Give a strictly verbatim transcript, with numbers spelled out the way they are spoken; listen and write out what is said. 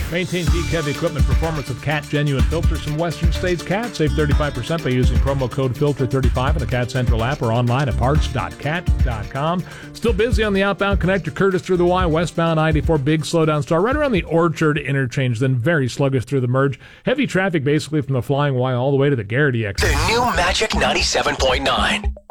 Maintain peak heavy equipment performance with Cat Genuine Filters from Western States Cat. Save thirty-five percent by using promo code filter thirty-five in the Cat Central app or online at parts dot cat dot com. Still busy on the outbound connector Curtis through the Y, westbound I eighty-four, big slowdown start right around the Orchard interchange, then very sluggish through the merge. Heavy traffic basically from the Flying Y all the way to the Garrity exit. The new Magic ninety-seven point nine.